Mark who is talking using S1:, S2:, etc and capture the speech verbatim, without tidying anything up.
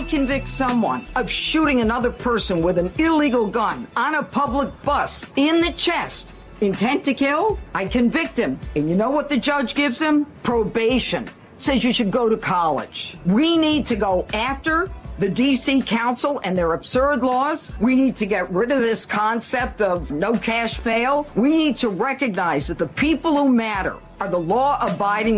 S1: convict someone of shooting another person with an illegal gun on a public bus in the chest, intent to kill, I convict him. And you know what the judge gives him? Probation. Says you should go to college. We need to go after the D C Council and their absurd laws. We need to get rid of this concept of no cash bail. We need to recognize that the people who matter are the law-abiding